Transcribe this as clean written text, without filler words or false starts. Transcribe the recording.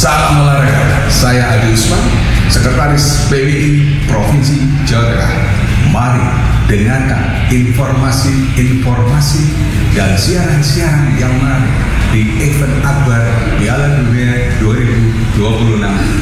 Salam olahraga. Saya Adi Usman, Sekretaris PBI Provinsi Jawa Tengah. Mari dengarkan informasi-informasi dan siaran-siaran yang menarik di event akbar Piala Dunia 2026